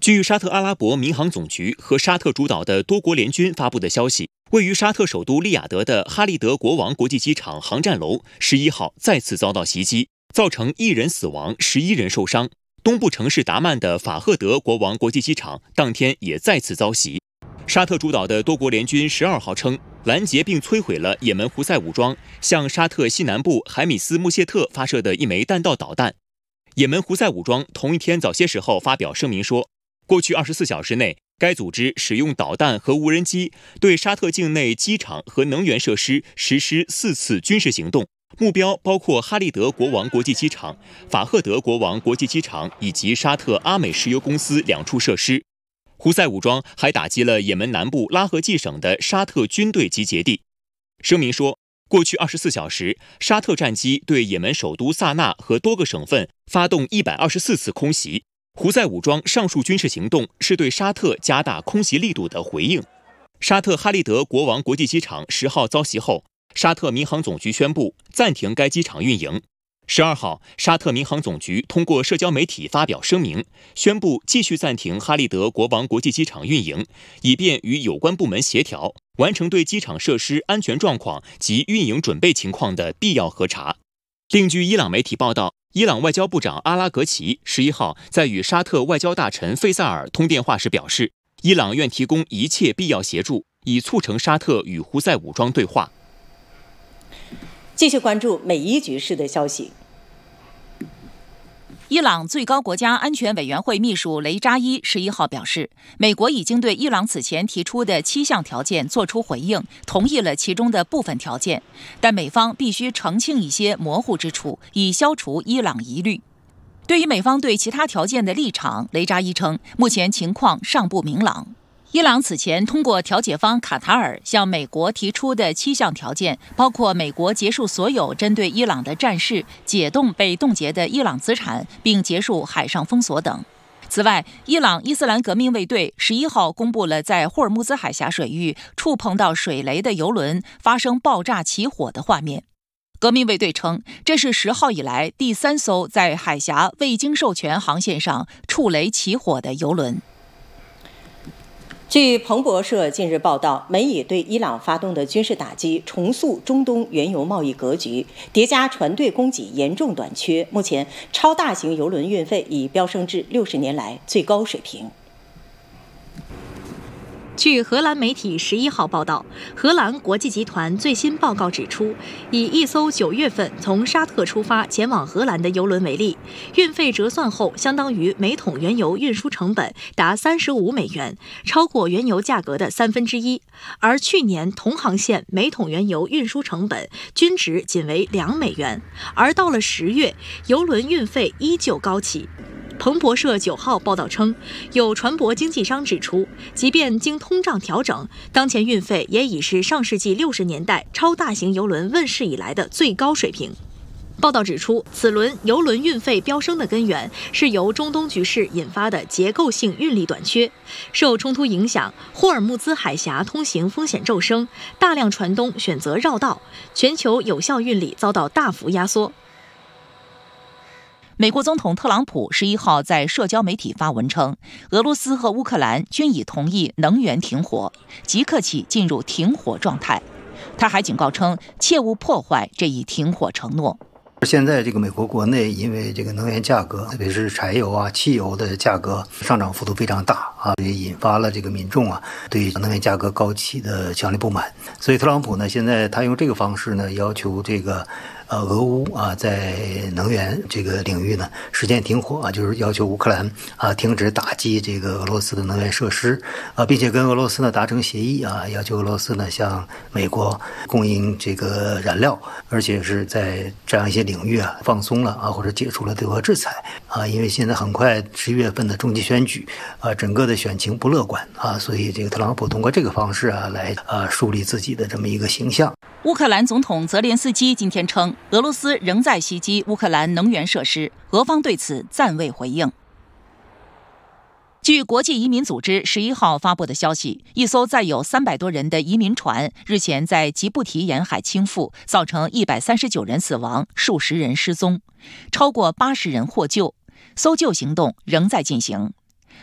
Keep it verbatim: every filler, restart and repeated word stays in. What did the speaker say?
据沙特阿拉伯民航总局和沙特主导的多国联军发布的消息，位于沙特首都利雅得的哈利德国王国际机场航站楼十一号再次遭到袭击，造成一人死亡，十一人受伤。东部城市达曼的法赫德国王国际机场当天也再次遭袭。沙特主导的多国联军十二号称，拦截并摧毁了也门胡塞武装向沙特西南部海米斯穆谢特发射的一枚弹道导弹。也门胡塞武装同一天早些时候发表声明说，过去二十四小时内，该组织使用导弹和无人机对沙特境内机场和能源设施实施四次军事行动，目标包括哈利德国王国际机场、法赫德国王国际机场以及沙特阿美石油公司两处设施。胡塞武装还打击了也门南部拉合季省的沙特军队集结地。声明说，过去二十四小时，沙特战机对也门首都萨那和多个省份发动一百二十四次空袭。胡塞武装上述军事行动是对沙特加大空袭力度的回应。沙特哈利德国王国际机场十号遭袭后，沙特民航总局宣布暂停该机场运营。十二号，沙特民航总局通过社交媒体发表声明，宣布继续暂停哈利德国王国际机场运营，以便与有关部门协调，完成对机场设施安全状况及运营准备情况的必要核查。另据伊朗媒体报道，伊朗外交部长阿拉格齐十一号在与沙特外交大臣费萨尔通电话时表示，伊朗愿提供一切必要协助，以促成沙特与胡塞武装对话。 继续关注美伊局势的消息。 伊朗最高国家安全委员会秘书雷扎伊十一号表示，美国已经对伊朗此前提出的七项条件作出回应，同意了其中的部分条件，但美方必须澄清一些模糊之处，以消除伊朗疑虑。对于美方对其他条件的立场，雷扎伊称，目前情况尚不明朗。伊朗此前通过调解方卡塔尔向美国提出的七项条件，包括美国结束所有针对伊朗的战事、解冻被冻结的伊朗资产，并结束海上封锁等。此外，伊朗伊斯兰革命卫队十一号公布了在霍尔木兹海峡水域触碰到水雷的油轮发生爆炸起火的画面。革命卫队称，这是十号以来第三艘在海峡未经授权航线上触雷起火的油轮。 据彭博社近日报道，美以对伊朗发动的军事打击重塑中东原油贸易格局，叠加船队供给严重短缺，目前超大型油轮运费已飙升至六十年来最高水平。 据荷兰媒体十一号报道，荷兰国际集团最新报告指出，以一艘九月份从沙特出发前往荷兰的油轮为例，运费折算后相当于每桶原油运输成本达三十五美元，超过原油价格的三分之一。而去年同航线每桶原油运输成本均值仅为两美元，而到了十月，油轮运费依旧高企。彭博社九号报道称，有船舶经纪商指出，即便经通胀调整，当前运费也已是上世纪六十年代超大型邮轮问世以来的最高水平。报道指出，此轮邮轮运费飙升的根源是由中东局势引发的结构性运力短缺。受冲突影响，霍尔木兹海峡通行风险骤升，大量船东选择绕道，全球有效运力遭到大幅压缩。 美国总统特朗普十一号在社交媒体发文称，俄罗斯和乌克兰均已同意能源停火，即刻起进入停火状态。他还警告称，切勿破坏这一停火承诺。 现在这个美国国内因为这个能源价格，特别是柴油啊、汽油的价格上涨幅度非常大啊，也引发了这个民众啊对能源价格高企的强烈不满。所以特朗普呢，现在他用这个方式呢，要求这个呃俄乌啊在能源这个领域呢实现停火啊，就是要求乌克兰啊停止打击这个俄罗斯的能源设施啊，并且跟俄罗斯呢达成协议啊，要求俄罗斯呢向美国供应这个燃料，而且是在这样一些领域啊放松了啊，或者解除了对俄制裁啊，因为现在很快十一月份的中期选举啊，整个的选情不乐观啊，所以这个特朗普通过这个方式啊来啊树立自己的这么一个形象。 乌克兰总统泽连斯基今天称，俄罗斯仍在袭击乌克兰能源设施，俄方对此暂未回应。据国际移民组织十一号发布的消息，一艘载有三百多人的移民船日前在吉布提沿海倾覆，造成一百三十九人死亡，数十人失踪，超过八十人获救，搜救行动仍在进行。